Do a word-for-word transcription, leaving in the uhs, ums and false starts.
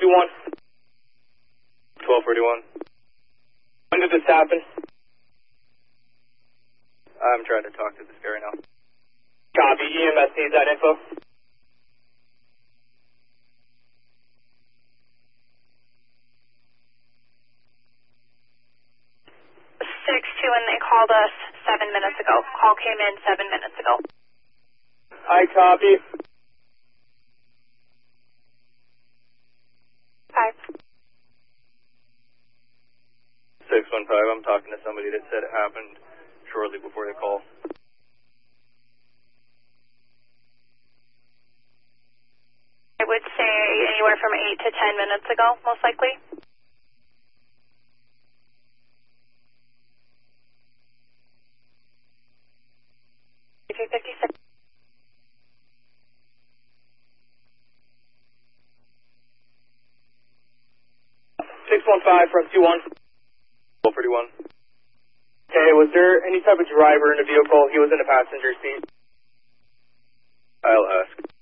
two one. twelve forty-one. When did this happen? I'm trying to talk to this guy right now. Copy. E M S needs that info. six two, and they called us seven minutes ago. Call came in seven minutes ago. I copy. Five. six one five, I'm talking to somebody that said it happened shortly before the call. I would say anywhere from eight to ten minutes ago, most likely. three fifty-six. six one five from two one. twelve forty-one. Okay, was there any type of driver in the vehicle? He was in the passenger seat. I'll ask.